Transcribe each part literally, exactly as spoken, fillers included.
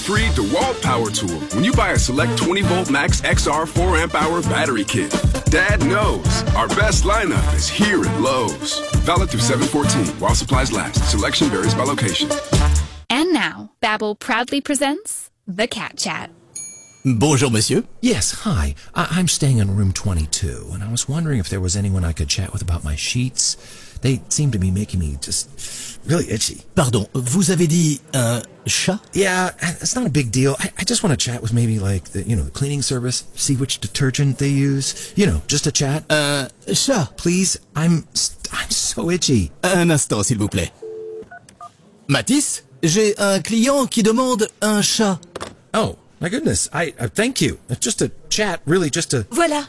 free DeWalt power tool when you buy a select twenty volt max X R four amp hour battery kit. Dad knows our best lineup is here at Lowe's. Valid through seven fourteen while supplies last. Selection varies by location. And now, Babbel proudly presents The Cat Chat. Bonjour, monsieur. Yes, hi. I- I'm staying in room twenty-two, and I was wondering if there was anyone I could chat with about my sheets. They seem to be making me just really itchy. Pardon, vous avez dit un chat? Yeah, it's not a big deal. I, I just want to chat with maybe like the, you know, the cleaning service, see which detergent they use. You know, just a chat. Un chat. Please, I'm I'm so itchy. Un instant, s'il vous plaît. Mathis, j'ai un client qui demande un chat. Oh, my goodness. I uh, thank you. It's just a chat, really, just a... Voilà.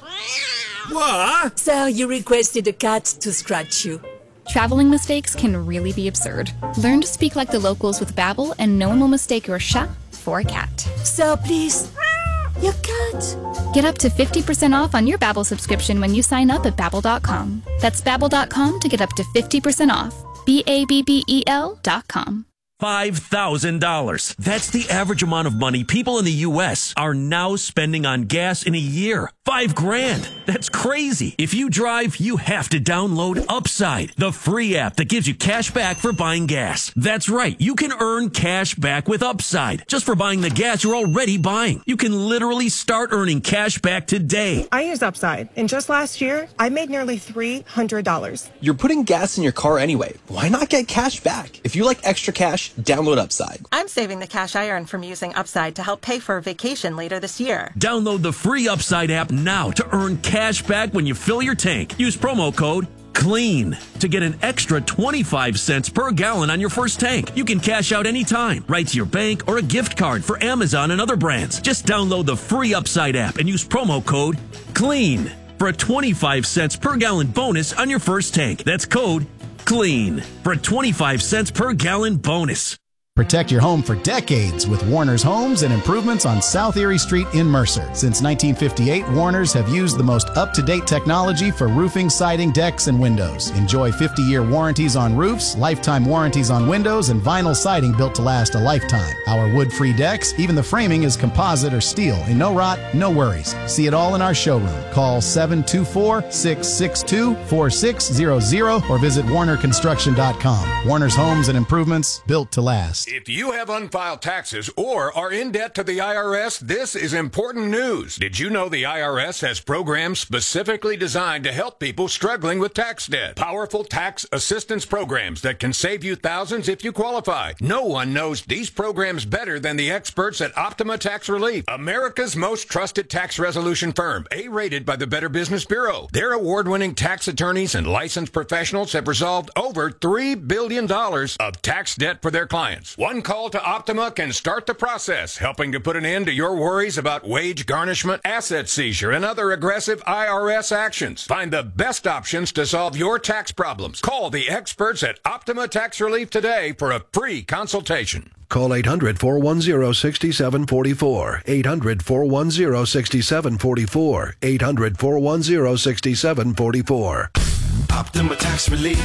What? Sir, you requested a cat to scratch you. Traveling mistakes can really be absurd. Learn to speak like the locals with Babbel, and no one will mistake your chat for a cat. Sir, please. Your cat. Get up to fifty percent off on your Babbel subscription when you sign up at Babbel dot com. That's Babbel dot com to get up to fifty percent off. B A B B E L dot com. five thousand dollars. That's the average amount of money people in the U S are now spending on gas in a year. Five grand. That's crazy. If you drive, you have to download Upside, the free app that gives you cash back for buying gas. That's right. You can earn cash back with Upside just for buying the gas you're already buying. You can literally start earning cash back today. I use Upside, and just last year, I made nearly three hundred dollars. You're putting gas in your car anyway. Why not get cash back? If you like extra cash, download Upside. I'm saving the cash I earn from using Upside to help pay for a vacation later this year. Download the free Upside app now to earn cash back when you fill your tank. Use promo code CLEAN to get an extra twenty-five cents per gallon on your first tank. You can cash out anytime, right to your bank or a gift card for Amazon and other brands. Just download the free Upside app and use promo code CLEAN for a twenty-five cents per gallon bonus on your first tank. That's code CLEAN for a twenty-five cents per gallon bonus. Protect your home for decades with Warner's Homes and Improvements on South Erie Street in Mercer. Since nineteen fifty-eight, Warner's have used the most up-to-date technology for roofing, siding, decks, and windows. Enjoy fifty-year warranties on roofs, lifetime warranties on windows, and vinyl siding built to last a lifetime. Our wood-free decks, even the framing is composite or steel, and no rot, no worries. See it all in our showroom. Call seven two four, six six two, four six zero zero or visit warner construction dot com. Warner's Homes and Improvements, built to last. If you have unfiled taxes or are in debt to the I R S, this is important news. Did you know the I R S has programs specifically designed to help people struggling with tax debt? Powerful tax assistance programs that can save you thousands if you qualify. No one knows these programs better than the experts at Optima Tax Relief, America's most trusted tax resolution firm, A-rated by the Better Business Bureau. Their award-winning tax attorneys and licensed professionals have resolved over three billion dollars of tax debt for their clients. One call to Optima can start the process, helping to put an end to your worries about wage garnishment, asset seizure, and other aggressive I R S actions. Find the best options to solve your tax problems. Call the experts at Optima Tax Relief today for a free consultation. Call eight hundred, four one zero, six seven four four. eight hundred, four one zero, six seven four four. eight hundred, four one zero, six seven four four. Optima Tax Relief.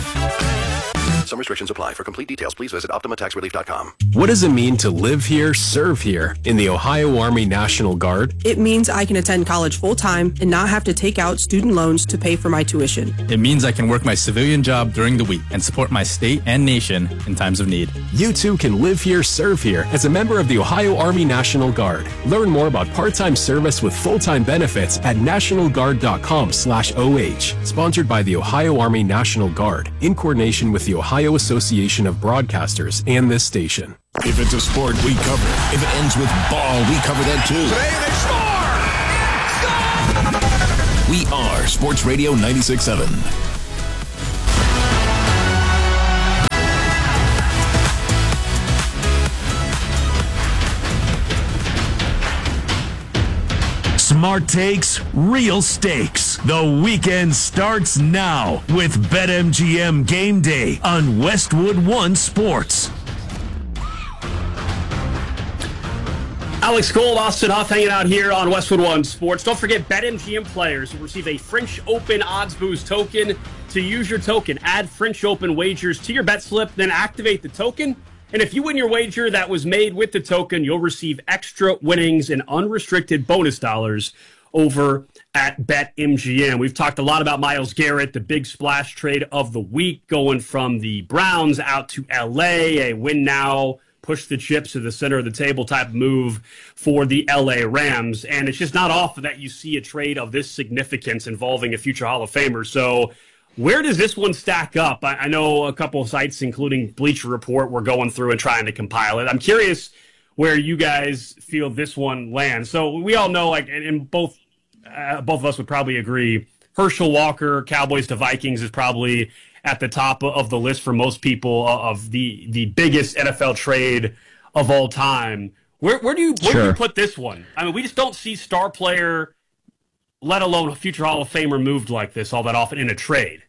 Some restrictions apply. For complete details, please visit optima tax relief dot com. What does it mean to live here, serve here in the Ohio Army National Guard? It means I can attend college full-time and not have to take out student loans to pay for my tuition. It means I can work my civilian job during the week and support my state and nation in times of need. You too can live here, serve here as a member of the Ohio Army National Guard. Learn more about part-time service with full-time benefits at national guard dot com slash O H. Sponsored by the Ohio Army National Guard in coordination with the Ohio Association of Broadcasters and this station. If it's a sport, we cover it. If it ends with ball, we cover that too. Today they score! We are Sports Radio ninety-six point seven. Smart takes, real stakes. The weekend starts now with BetMGM Game Day on Westwood One Sports. Alex Gold, Austin Huff hanging out here on Westwood One Sports. Don't forget, BetMGM players will receive a French Open Odds Boost token. To use your token, add French Open wagers to your bet slip, then activate the token, And if you win your wager that was made with the token, you'll receive extra winnings and unrestricted bonus dollars over at BetMGM. We've talked a lot about Myles Garrett, the big splash trade of the week, going from the Browns out to L A, a win now, push the chips to the center of the table type move for the L A Rams. And it's just not often that you see a trade of this significance involving a future Hall of Famer. So where does this one stack up? I, I know a couple of sites, including Bleacher Report, were going through and trying to compile it. I'm curious where you guys feel this one lands. So we all know, like, and both uh, both of us would probably agree, Herschel Walker, Cowboys to Vikings, is probably at the top of the list for most people of the the biggest N F L trade of all time. Where where do you where Sure. do you put this one? I mean, we just don't see star player, let alone a future Hall of Famer, moved like this all that often in a trade.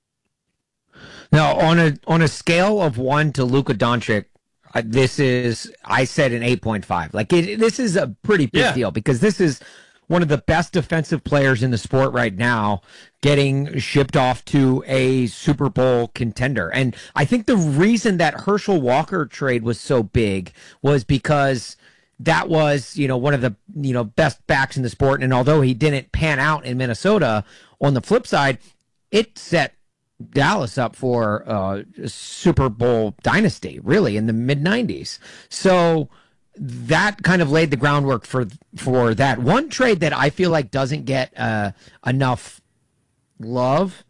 Now, on a on a scale of one to Luka Doncic, uh, this is, I said, an eight point five. Like, it, this is a pretty big Yeah. deal because this is one of the best defensive players in the sport right now getting shipped off to a Super Bowl contender. And I think the reason that Herschel Walker trade was so big was because that was, you know, one of the, you know, best backs in the sport. And although he didn't pan out in Minnesota, on the flip side, it set Dallas up for uh, a Super Bowl dynasty, really, in the mid nineties. So that kind of laid the groundwork for for that. One trade that I feel like doesn't get uh, enough love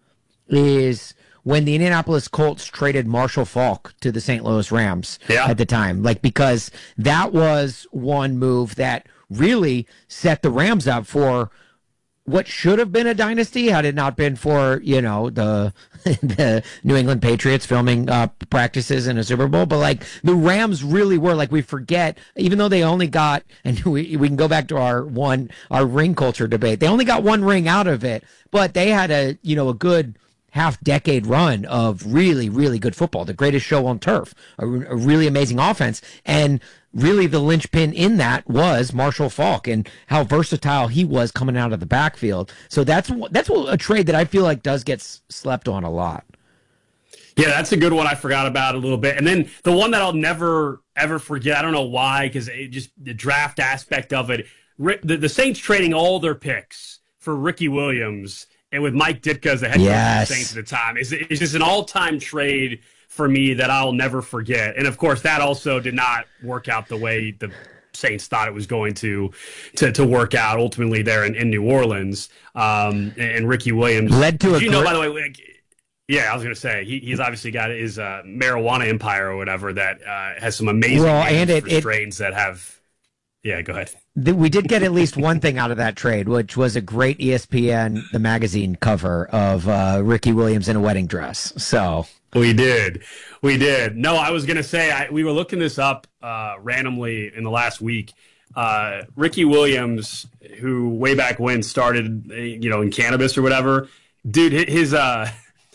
is when the Indianapolis Colts traded Marshall Faulk to the Saint Louis Rams Yeah. at the time. Like, because that was one move that really set the Rams up for what should have been a dynasty had it not been for, you know, the the New England Patriots filming uh, practices in a Super Bowl. But, like, the Rams really were, like, we forget, even though they only got, and we we can go back to our one, our ring culture debate, they only got one ring out of it, but they had a, you know, a good half decade run of really, really good football, the greatest show on turf, a, a really amazing offense. And really the linchpin in that was Marshall Faulk and how versatile he was coming out of the backfield. So that's that's a trade that I feel like does get s- slept on a lot. Yeah, that's a good one I forgot about a little bit. And then the one that I'll never, ever forget, I don't know why, because it just the draft aspect of it, Ri- the, the Saints trading all their picks for Ricky Williams and with Mike Ditka as the head coach Yes. of the Saints at the time. It's, it's just an all-time trade for me that I'll never forget. And, of course, that also did not work out the way the Saints thought it was going to to, to work out ultimately there in, in New Orleans. Um, and, and Ricky Williams. Led to Did a you know, gr- by the way, like, yeah, I was going to say, he, he's obviously got his uh, marijuana empire or whatever that uh, has some amazing Well, names and it- for it- strains that have... Yeah, go ahead. Th- We did get at least one thing out of that trade, which was a great E S P N, the magazine cover of uh, Ricky Williams in a wedding dress. So we did, we did. No, I was gonna say I, we were looking this up uh, randomly in the last week. Uh, Ricky Williams, who way back when started, you know, in cannabis or whatever, dude, hi- his uh,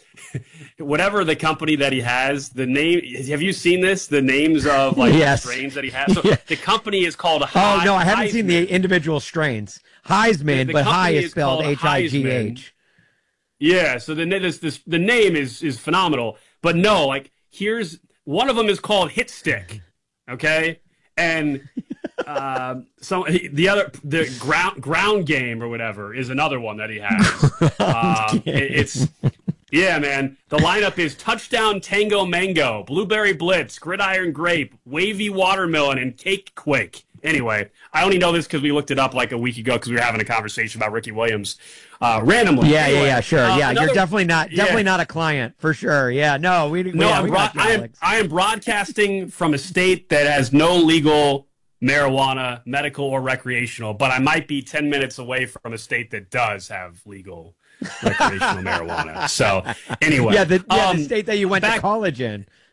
whatever the company that he has, the name. Have you seen this? The names of like Yes. strains that he has. So Yeah. the company is called. Oh, Hi- no, I haven't seen the Heisman. individual strains. Heisman, The- the but company High is is spelled called H I G H. Yeah, so the this, this the name is is phenomenal, but no, like here's one of them is called Hit Stick, okay, and uh, so he- the other the ground ground game or whatever is another one that he has. um, it- it's yeah, man. The lineup is Touchdown Tango Mango, Blueberry Blitz, Gridiron Grape, Wavy Watermelon, and Cake Quake. Anyway, I only know this because we looked it up like a week ago because we were having a conversation about Ricky Williams uh, randomly. Yeah, Anyway, yeah, yeah, sure. uh, yeah, another- you're definitely not yeah. definitely not a client for sure. Yeah, no, we we, No, yeah, I'm we broad- got you, I am Alex. I am broadcasting from a state that has no legal marijuana, medical or recreational, but I might be ten minutes away from a state that does have legal recreational marijuana. So anyway, yeah, the, yeah, um, the state that you went back- to college in.